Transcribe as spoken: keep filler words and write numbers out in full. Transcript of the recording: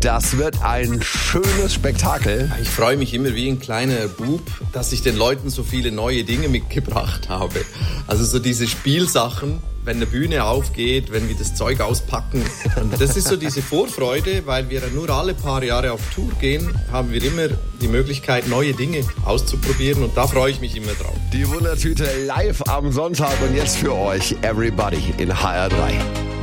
Das wird ein schönes Spektakel. Ich freue mich immer wie ein kleiner Bub, dass ich den Leuten so viele neue Dinge mitgebracht habe. Also so diese Spielsachen, wenn eine Bühne aufgeht, wenn wir das Zeug auspacken. Und das ist so diese Vorfreude, weil wir nur alle paar Jahre auf Tour gehen, haben wir immer die Möglichkeit, neue Dinge auszuprobieren. Und da freue ich mich immer drauf. Die Wundertüte live am Sonntag und jetzt für euch Everybody in H R drei.